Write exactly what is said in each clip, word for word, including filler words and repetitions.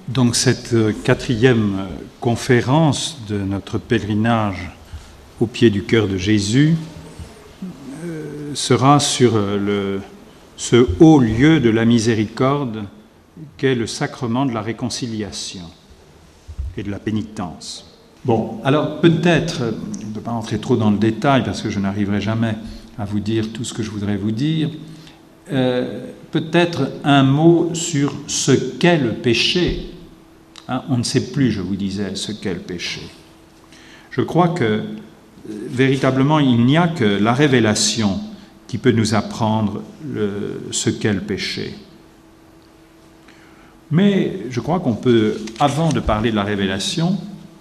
Donc cette quatrième conférence de notre pèlerinage au pied du cœur de Jésus euh, sera sur le, ce haut lieu de la miséricorde qu'est le sacrement de la réconciliation et de la pénitence. Bon, alors peut-être, je ne vais pas entrer trop dans le détail parce que je n'arriverai jamais à vous dire tout ce que je voudrais vous dire, euh, peut-être un mot sur ce qu'est le péché. Hein, on ne sait plus, je vous disais, ce qu'est le péché. Je crois que, véritablement, il n'y a que la révélation qui peut nous apprendre le, ce qu'est le péché. Mais je crois qu'on peut, avant de parler de la révélation,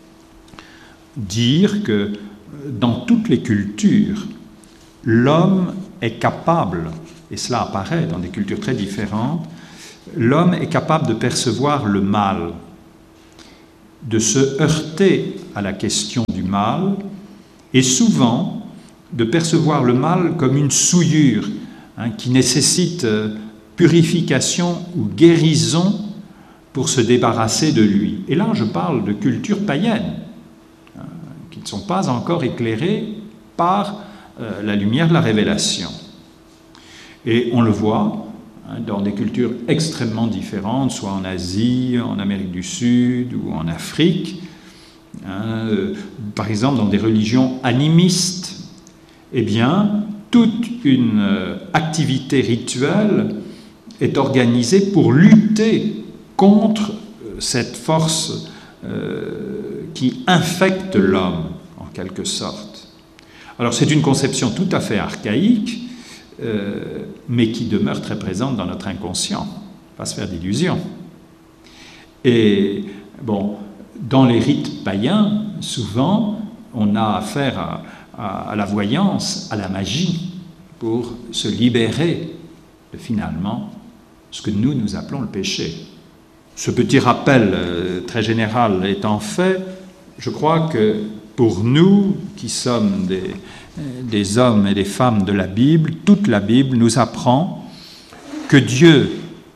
dire que dans toutes les cultures, l'homme est capable, et cela apparaît dans des cultures très différentes, l'homme est capable de percevoir le mal, de se heurter à la question du mal, et souvent de percevoir le mal comme une souillure hein, qui nécessite purification ou guérison pour se débarrasser de lui. Et là, je parle de cultures païennes, hein, qui ne sont pas encore éclairées par euh, la lumière de la révélation. Et on le voit hein, dans des cultures extrêmement différentes, soit en Asie, en Amérique du Sud ou en Afrique. Hein, euh, par exemple, dans des religions animistes, eh bien, toute une euh, activité rituelle est organisée pour lutter contre cette force euh, qui infecte l'homme, en quelque sorte. Alors c'est une conception tout à fait archaïque, euh, mais qui demeure très présente dans notre inconscient, pas se faire d'illusions. Et bon, dans les rites païens, souvent, on a affaire à, à, à la voyance, à la magie, pour se libérer de finalement ce que nous, nous appelons le péché. Ce petit rappel euh, très général étant fait, je crois que pour nous, qui sommes des, des hommes et des femmes de la Bible, toute la Bible nous apprend que Dieu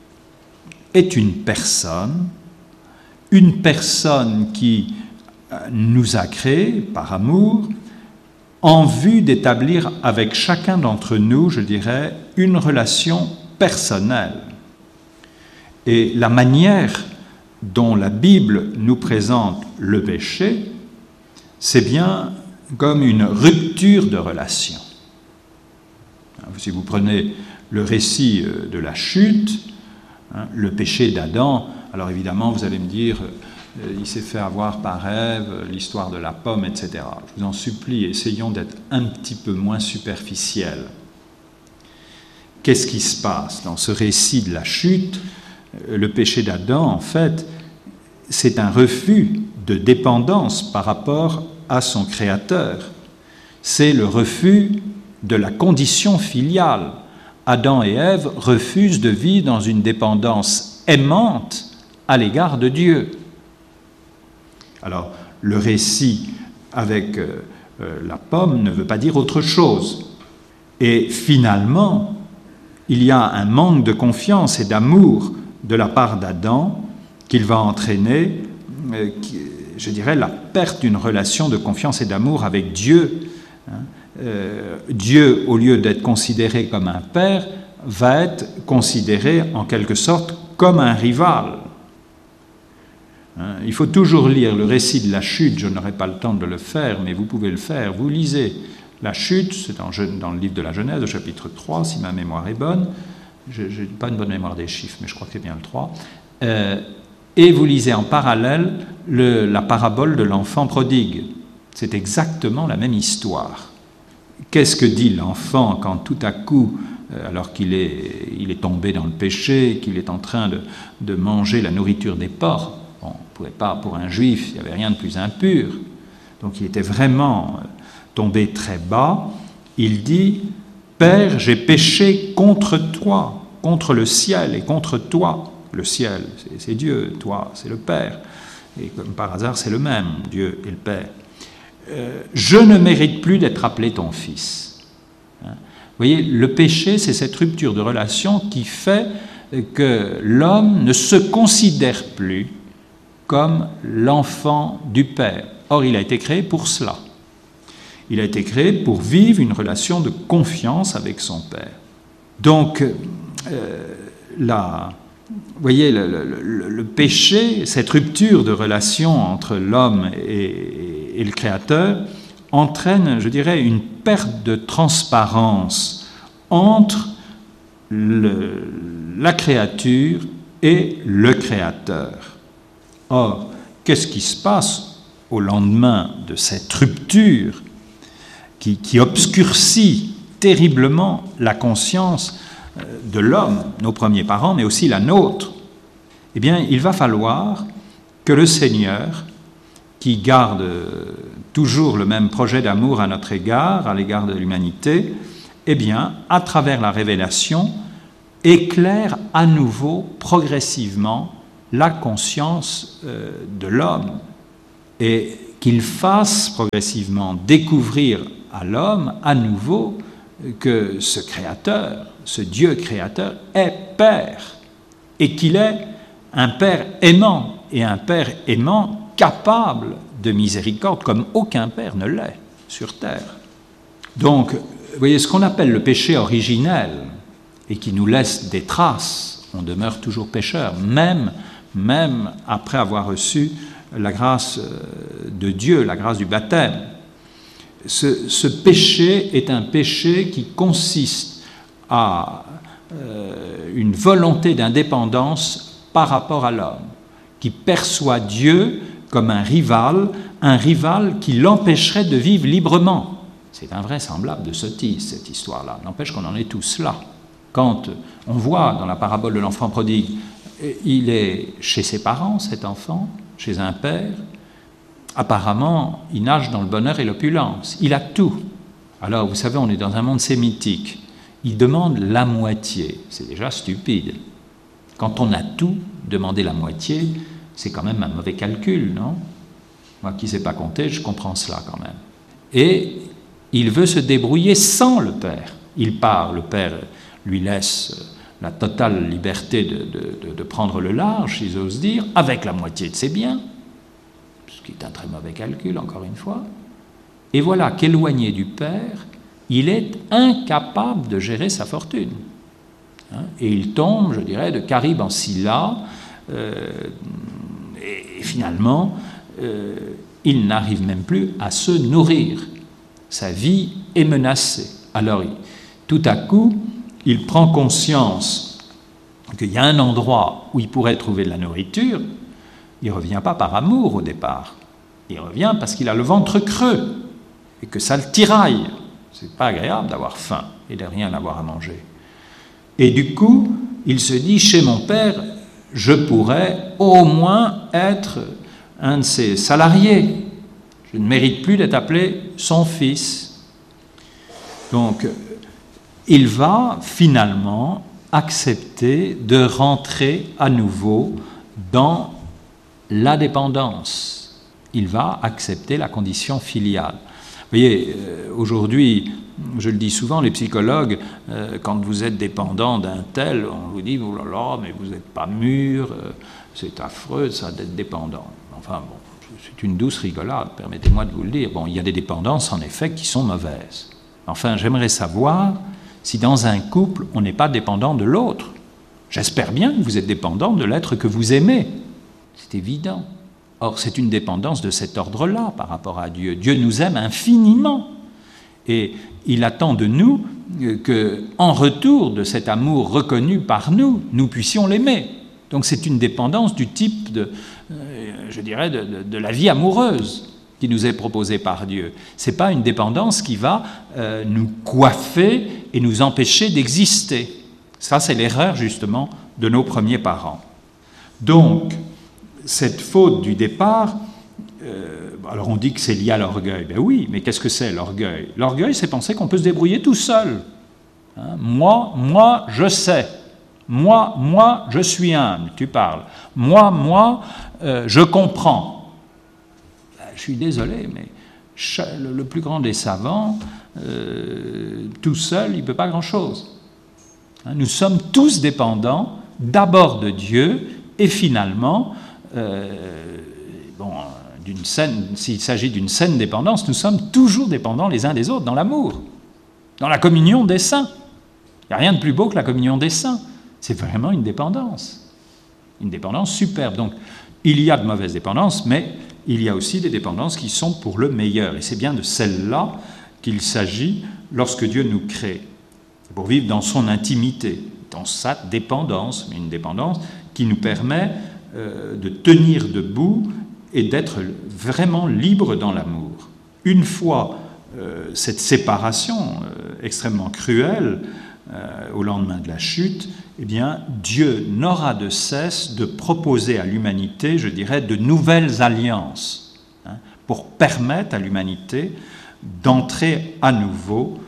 est une personne, une personne qui nous a créés par amour, en vue d'établir avec chacun d'entre nous, je dirais, une relation personnelle. Et la manière dont la Bible nous présente le péché, c'est bien comme une rupture de relation. Si vous prenez le récit de la chute, hein, le péché d'Adam, alors évidemment vous allez me dire, euh, il s'est fait avoir par Ève, l'histoire de la pomme, et cetera. Je vous en supplie, essayons d'être un petit peu moins superficiels. Qu'est-ce qui se passe dans ce récit de la chute? Le péché d'Adam, en fait, c'est un refus de dépendance par rapport à son Créateur. C'est le refus de la condition filiale. Adam et Ève refusent de vivre dans une dépendance aimante à l'égard de Dieu. Alors, le récit avec euh, la pomme ne veut pas dire autre chose. Et finalement, il y a un manque de confiance et d'amour de la part d'Adam, qu'il va entraîner, euh, qui, je dirais, la perte d'une relation de confiance et d'amour avec Dieu. Hein. Euh, Dieu, au lieu d'être considéré comme un père, va être considéré en quelque sorte comme un rival. Hein. Il faut toujours lire le récit de la chute, je n'aurai pas le temps de le faire, mais vous pouvez le faire. Vous lisez la chute, c'est dans, dans le livre de la Genèse, au chapitre trois, si ma mémoire est bonne. Je n'ai pas une bonne mémoire des chiffres, mais je crois que c'est bien le trois. Euh, et vous lisez en parallèle le, la parabole de l'enfant prodigue. C'est exactement la même histoire. Qu'est-ce que dit l'enfant quand tout à coup, euh, alors qu'il est, il est tombé dans le péché, qu'il est en train de, de manger la nourriture des porcs? Bon, on ne pouvait pas, pour un juif, il n'y avait rien de plus impur. Donc il était vraiment tombé très bas. Il dit: Père, j'ai péché contre toi, contre le ciel et contre toi. Le ciel, c'est, c'est Dieu, toi, c'est le Père. Et comme par hasard, c'est le même, Dieu et le Père. Euh, je ne mérite plus d'être appelé ton fils. Hein? Vous voyez, le péché, c'est cette rupture de relation qui fait que l'homme ne se considère plus comme l'enfant du Père. Or, il a été créé pour cela. Il a été créé pour vivre une relation de confiance avec son Père. Donc, euh, la, vous voyez, le, le, le péché, cette rupture de relation entre l'homme et, et le Créateur, entraîne, je dirais, une perte de transparence entre le, la créature et le Créateur. Or, qu'est-ce qui se passe au lendemain de cette rupture qui, qui obscurcit terriblement la conscience de l'homme, nos premiers parents, mais aussi la nôtre? Eh bien, il va falloir que le Seigneur, qui garde toujours le même projet d'amour à notre égard, à l'égard de l'humanité, eh bien, à travers la révélation, éclaire à nouveau, progressivement, la conscience euh, de l'homme, et qu'il fasse progressivement découvrir à l'homme, à nouveau, que ce Créateur, ce Dieu créateur, est Père, et qu'il est un Père aimant, et un Père aimant capable de miséricorde, comme aucun Père ne l'est sur terre. Donc, vous voyez, ce qu'on appelle le péché originel, et qui nous laisse des traces, on demeure toujours pécheur, même, même après avoir reçu la grâce de Dieu, la grâce du baptême. Ce, ce péché est un péché qui consiste à euh, une volonté d'indépendance par rapport à l'homme, qui perçoit Dieu comme un rival, un rival qui l'empêcherait de vivre librement. C'est invraisemblable de sottise, cette histoire-là. N'empêche qu'on en est tous là. Quand on voit dans la parabole de l'enfant prodigue, il est chez ses parents, cet enfant, chez un père. Apparemment, il nage dans le bonheur et l'opulence. Il a tout. Alors, vous savez, on est dans un monde sémitique. Il demande la moitié. C'est déjà stupide. Quand on a tout, demander la moitié, c'est quand même un mauvais calcul, non? Moi qui ne sais pas compter, je comprends cela quand même. Et il veut se débrouiller sans le père. Il part, le père lui laisse la totale liberté de, de, de, de prendre le large, si j'ose dire, avec la moitié de ses biens, ce qui est un très mauvais calcul, encore une fois. Et voilà qu'éloigné du père, il est incapable de gérer sa fortune. Hein, et il tombe, je dirais, de Caribe en Scylla, euh, et, et finalement, euh, il n'arrive même plus à se nourrir. Sa vie est menacée. Alors, il, tout à coup, il prend conscience qu'il y a un endroit où il pourrait trouver de la nourriture. Il ne revient pas par amour au départ. Il revient parce qu'il a le ventre creux et que ça le tiraille. C'est pas agréable d'avoir faim et de rien avoir à manger. Et du coup, il se dit, chez mon père, je pourrais au moins être un de ses salariés. Je ne mérite plus d'être appelé son fils. Donc, il va finalement accepter de rentrer à nouveau dans la dépendance. Il va accepter la condition filiale. Vous voyez, euh, aujourd'hui, je le dis souvent, les psychologues, euh, quand vous êtes dépendant d'un tel, on vous dit, oh là là, mais vous n'êtes pas mûr, euh, c'est affreux ça d'être dépendant. Enfin bon, c'est une douce rigolade, permettez-moi de vous le dire. Bon, il y a des dépendances en effet qui sont mauvaises. Enfin, j'aimerais savoir si dans un couple, on n'est pas dépendant de l'autre. J'espère bien que vous êtes dépendant de l'être que vous aimez. C'est évident. Or, c'est une dépendance de cet ordre-là par rapport à Dieu. Dieu nous aime infiniment. Et il attend de nous qu'en retour de cet amour reconnu par nous, nous puissions l'aimer. Donc c'est une dépendance du type de, euh, je dirais, de, de, de la vie amoureuse qui nous est proposée par Dieu. Ce n'est pas une dépendance qui va euh, nous coiffer et nous empêcher d'exister. Ça, c'est l'erreur, justement, de nos premiers parents. Donc, cette faute du départ, euh, alors on dit que c'est lié à l'orgueil. Ben oui, mais qu'est-ce que c'est l'orgueil? L'orgueil, c'est penser qu'on peut se débrouiller tout seul. Hein? Moi, moi, je sais. Moi, moi, je suis humble, tu parles. Moi, moi, euh, je comprends. Ben, je suis désolé, mais le plus grand des savants, euh, tout seul, il ne peut pas grand-chose. Hein? Nous sommes tous dépendants, d'abord de Dieu, et finalement, euh, bon, d'une saine, s'il s'agit d'une saine dépendance, nous sommes toujours dépendants les uns des autres, dans l'amour, dans la communion des saints. Il n'y a rien de plus beau que la communion des saints. C'est vraiment une dépendance, une dépendance superbe. Donc, il y a de mauvaises dépendances, mais il y a aussi des dépendances qui sont pour le meilleur. Et c'est bien de celles-là qu'il s'agit lorsque Dieu nous crée, pour vivre dans son intimité, dans sa dépendance, mais une dépendance qui nous permet euh, de tenir debout et d'être vraiment libre dans l'amour. Une fois euh, cette séparation euh, extrêmement cruelle, euh, au lendemain de la chute, eh bien, Dieu n'aura de cesse de proposer à l'humanité, je dirais, de nouvelles alliances, hein, pour permettre à l'humanité d'entrer à nouveau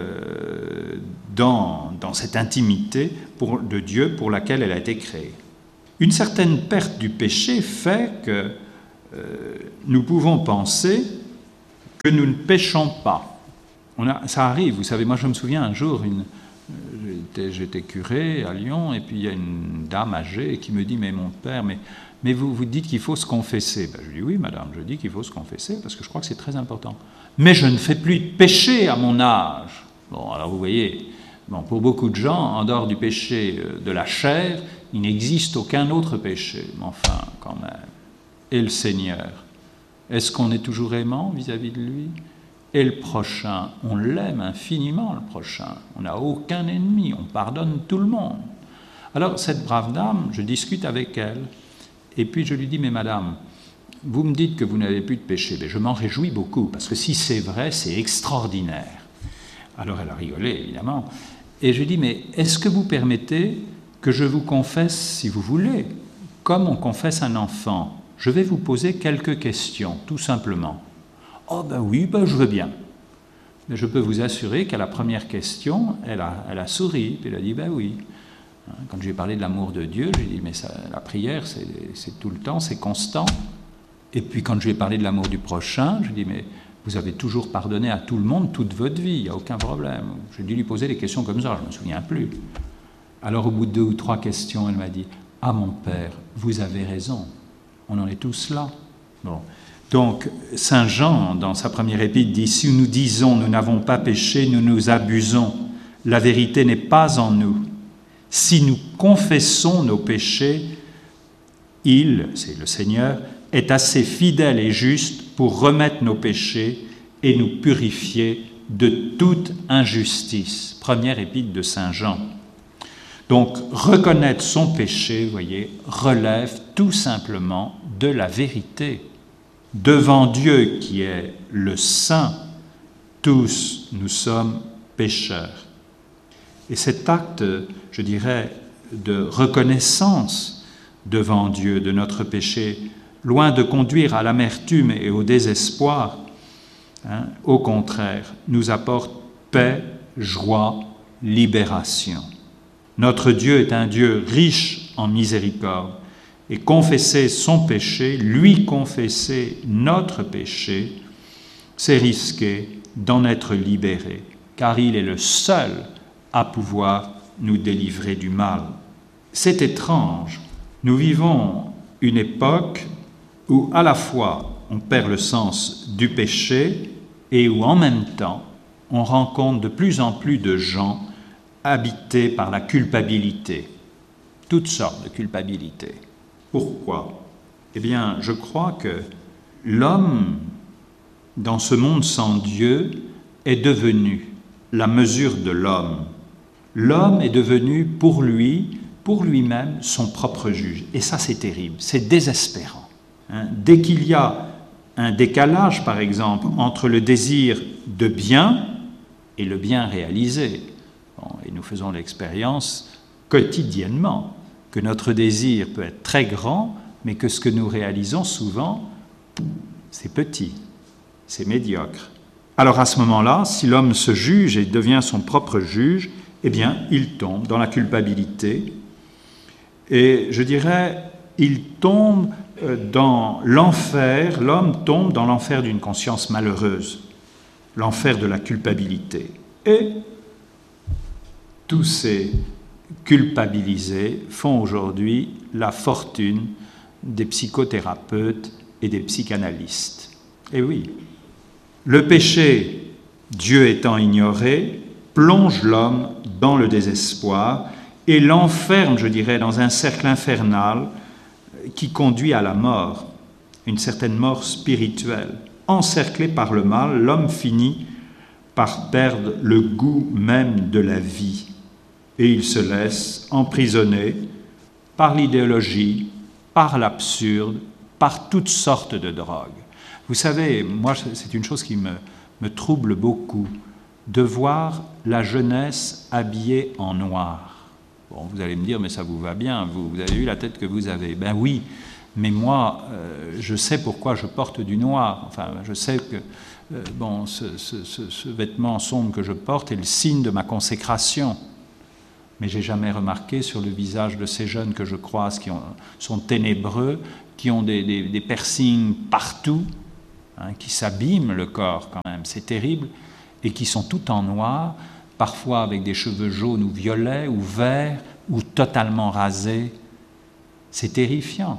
euh, dans, dans cette intimité pour, de Dieu pour laquelle elle a été créée. Une certaine perte du péché fait que euh, nous pouvons penser que nous ne péchons pas. On a, ça arrive, vous savez, moi je me souviens un jour, une, j'étais, j'étais curé à Lyon, et puis il y a une dame âgée qui me dit « Mais mon père, mais, mais vous, vous dites qu'il faut se confesser. » Ben, je lui dis « Oui, madame, je dis qu'il faut se confesser, parce que je crois que c'est très important. Mais je ne fais plus de péché à mon âge. » Bon, alors vous voyez, bon, pour beaucoup de gens, en dehors du péché de la chair, il n'existe aucun autre péché. Mais enfin, quand même. Et le Seigneur, est-ce qu'on est toujours aimant vis-à-vis de lui ? Et le prochain, on l'aime infiniment, le prochain. On n'a aucun ennemi, on pardonne tout le monde. Alors, cette brave dame, je discute avec elle, et puis je lui dis « Mais madame, vous me dites que vous n'avez plus de péché. » Mais je m'en réjouis beaucoup, parce que si c'est vrai, c'est extraordinaire. Alors elle a rigolé, évidemment. Et je lui dis « Mais est-ce que vous permettez que je vous confesse, si vous voulez, comme on confesse un enfant ? Je vais vous poser quelques questions, tout simplement. » « Oh ben oui, ben je veux bien. » Mais je peux vous assurer qu'à la première question, elle a, elle a souri, puis elle a dit « Ben oui. » Quand je lui ai parlé de l'amour de Dieu, je lui ai dit « Mais ça, la prière, c'est, c'est tout le temps, c'est constant. » Et puis quand je lui ai parlé de l'amour du prochain, je lui ai dit « Mais vous avez toujours pardonné à tout le monde toute votre vie, il n'y a aucun problème. » J'ai dû lui poser des questions comme ça, je ne me souviens plus. Alors au bout de deux ou trois questions, elle m'a dit « Ah mon père, vous avez raison, on en est tous là. » Bon. Donc, Saint Jean, dans sa première épître, dit « Si nous disons nous n'avons pas péché, nous nous abusons. La vérité n'est pas en nous. Si nous confessons nos péchés, il, c'est le Seigneur, est assez fidèle et juste pour remettre nos péchés et nous purifier de toute injustice. » Première épître de Saint Jean. Donc, reconnaître son péché, vous voyez, relève tout simplement de la vérité. Devant Dieu qui est le Saint, tous nous sommes pécheurs. Et cet acte, je dirais, de reconnaissance devant Dieu de notre péché, loin de conduire à l'amertume et au désespoir, hein, au contraire, nous apporte paix, joie, libération. Notre Dieu est un Dieu riche en miséricorde. Et confesser son péché, lui confesser notre péché, c'est risquer d'en être libéré, car il est le seul à pouvoir nous délivrer du mal. C'est étrange, nous vivons une époque où à la fois on perd le sens du péché et où en même temps on rencontre de plus en plus de gens habités par la culpabilité, toutes sortes de culpabilités. Pourquoi ? Eh bien, je crois que l'homme, dans ce monde sans Dieu, est devenu la mesure de l'homme. L'homme est devenu pour lui, pour lui-même, son propre juge. Et ça, c'est terrible, c'est désespérant. Hein ? Dès qu'il y a un décalage, par exemple, entre le désir de bien et le bien réalisé, bon, et nous faisons l'expérience quotidiennement, que notre désir peut être très grand, mais que ce que nous réalisons souvent, c'est petit, c'est médiocre. Alors à ce moment-là, si l'homme se juge et devient son propre juge, eh bien, il tombe dans la culpabilité. Et je dirais, il tombe dans l'enfer, l'homme tombe dans l'enfer d'une conscience malheureuse, l'enfer de la culpabilité. Et tous ces culpabilisés font aujourd'hui la fortune des psychothérapeutes et des psychanalystes. Et oui, le péché, Dieu étant ignoré, plonge l'homme dans le désespoir et l'enferme, je dirais, dans un cercle infernal qui conduit à la mort, une certaine mort spirituelle. Encerclé par le mal, l'homme finit par perdre le goût même de la vie et il se laisse emprisonner par l'idéologie, par l'absurde, par toutes sortes de drogues. Vous savez, moi, c'est une chose qui me, me trouble beaucoup, de voir la jeunesse habillée en noir. Bon, vous allez me dire, mais ça vous va bien, vous, vous avez vu la tête que vous avez. Ben oui, mais moi, euh, je sais pourquoi je porte du noir. Enfin, je sais que euh, bon, ce, ce, ce, ce vêtement sombre que je porte est le signe de ma consécration. Mais j'ai jamais remarqué sur le visage de ces jeunes que je croise, qui ont, sont ténébreux, qui ont des, des, des piercings partout, hein, qui s'abîment le corps quand même, c'est terrible, et qui sont tout en noir, parfois avec des cheveux jaunes ou violets ou verts ou totalement rasés. C'est terrifiant.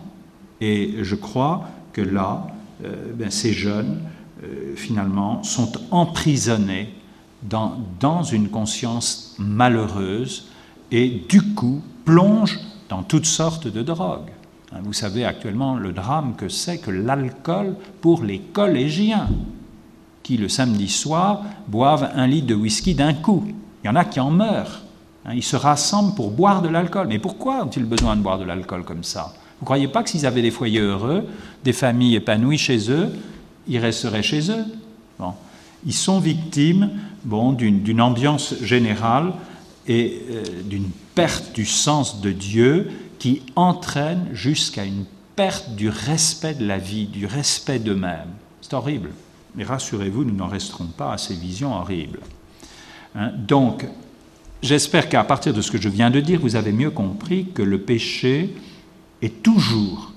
Et je crois que là, euh, ben, ces jeunes, euh, finalement, sont emprisonnés dans, dans une conscience malheureuse et du coup plongent dans toutes sortes de drogues. Vous savez actuellement le drame que c'est que l'alcool pour les collégiens qui, le samedi soir, boivent un litre de whisky d'un coup. Il y en a qui en meurent. Ils se rassemblent pour boire de l'alcool. Mais pourquoi ont-ils besoin de boire de l'alcool comme ça? Vous ne croyez pas que s'ils avaient des foyers heureux, des familles épanouies chez eux, ils resteraient chez eux? Bon. Ils sont victimes bon, d'une, d'une ambiance générale et euh, d'une perte du sens de Dieu qui entraîne jusqu'à une perte du respect de la vie, du respect d'eux-mêmes. C'est horrible. Mais rassurez-vous, nous n'en resterons pas à ces visions horribles. Hein? Donc, j'espère qu'à partir de ce que je viens de dire, vous avez mieux compris que le péché est toujours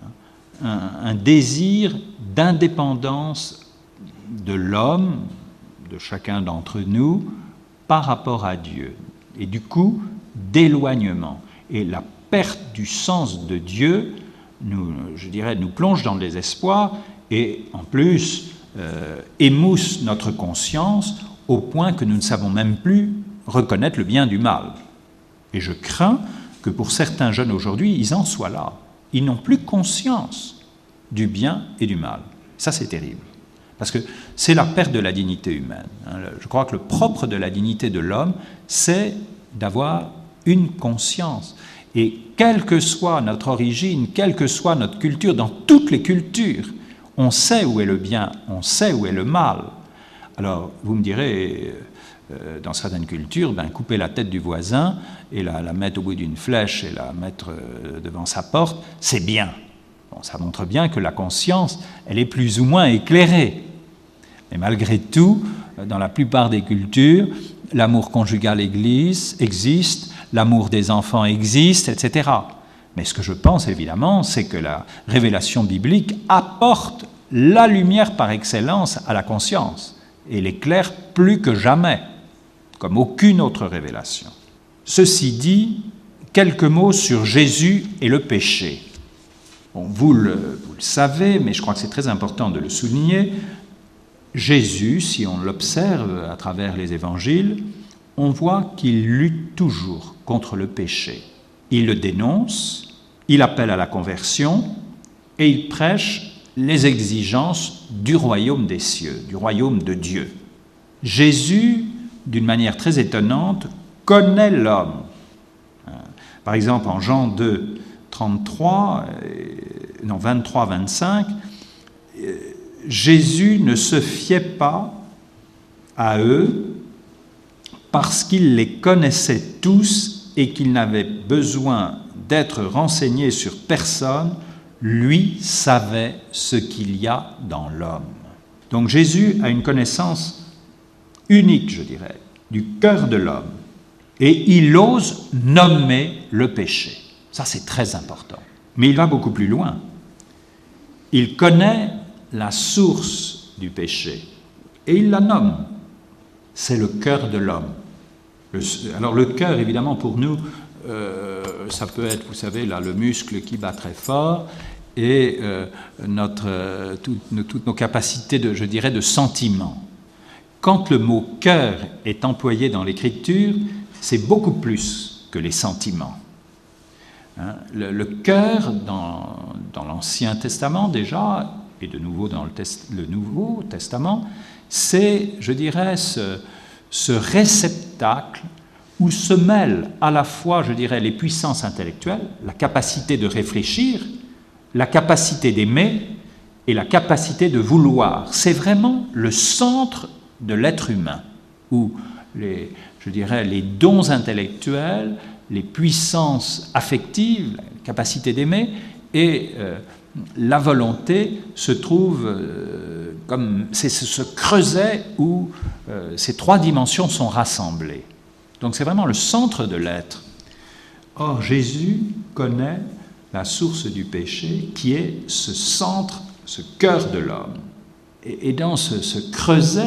un, un désir d'indépendance de l'homme, de chacun d'entre nous, par rapport à Dieu. Et du coup, d'éloignement. Et la perte du sens de Dieu, nous, je dirais, nous plonge dans le désespoir et en plus euh, émousse notre conscience au point que nous ne savons même plus reconnaître le bien du mal. Et je crains que pour certains jeunes aujourd'hui, ils en soient là. Ils n'ont plus conscience du bien et du mal. Ça, c'est terrible. Parce que c'est la perte de la dignité humaine. Je crois que le propre de la dignité de l'homme, c'est d'avoir une conscience. Et quelle que soit notre origine, quelle que soit notre culture, dans toutes les cultures, on sait où est le bien, on sait où est le mal. Alors, vous me direz, euh, dans certaines cultures, ben, couper la tête du voisin et la, la mettre au bout d'une flèche et la mettre euh, devant sa porte, c'est bien. Bon, ça montre bien que la conscience, elle est plus ou moins éclairée. Mais malgré tout, dans la plupart des cultures, l'amour conjugal existe, l'amour des enfants existe, et cetera. Mais ce que je pense, évidemment, c'est que la révélation biblique apporte la lumière par excellence à la conscience et l'éclaire plus que jamais, comme aucune autre révélation. Ceci dit, quelques mots sur Jésus et le péché. Bon, vous, le, vous le savez, mais je crois que c'est très important de le souligner. Jésus, si on l'observe à travers les évangiles, on voit qu'il lutte toujours contre le péché. Il le dénonce, il appelle à la conversion et il prêche les exigences du royaume des cieux, du royaume de Dieu. Jésus, d'une manière très étonnante, connaît l'homme. Par exemple, en Jean deux, trente-trois, non, vingt-trois, vingt-cinq, Jésus ne se fiait pas à eux parce qu'il les connaissait tous et qu'il n'avait besoin d'être renseigné sur personne, lui savait ce qu'il y a dans l'homme. Donc Jésus a une connaissance unique, je dirais, du cœur de l'homme. Et il ose nommer le péché. Ça, c'est très important. Mais il va beaucoup plus loin. Il connaît la source du péché et il la nomme. C'est le cœur de l'homme. Le, alors le cœur, évidemment, pour nous, euh, ça peut être, vous savez, là, le muscle qui bat très fort et euh, notre, euh, tout, toutes nos capacités, de, je dirais, de sentiment. Quand le mot « cœur » est employé dans l'Écriture, c'est beaucoup plus que les sentiments. Hein, le, le cœur, dans, dans l'Ancien Testament déjà, et de nouveau dans le, test, le Nouveau Testament, c'est, je dirais, ce, ce réceptacle où se mêlent à la fois, je dirais, les puissances intellectuelles, la capacité de réfléchir, la capacité d'aimer et la capacité de vouloir. C'est vraiment le centre de l'être humain, où les, je dirais, les dons intellectuels, les puissances affectives, la capacité d'aimer et euh, la volonté se trouvent euh, comme c'est ce creuset où euh, ces trois dimensions sont rassemblées. Donc c'est vraiment le centre de l'être. Or, Jésus connaît la source du péché qui est ce centre, ce cœur de l'homme. Et, et dans ce, ce creuset